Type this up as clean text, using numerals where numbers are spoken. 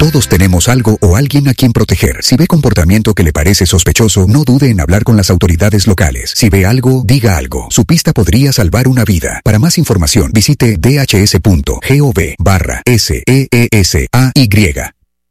Todos tenemos algo o alguien a quien proteger. Si ve comportamiento que le parece sospechoso, no dude en hablar con las autoridades locales. Si ve algo, diga algo. Su pista podría salvar una vida. Para más información, visite dhs.gov/SEESAY.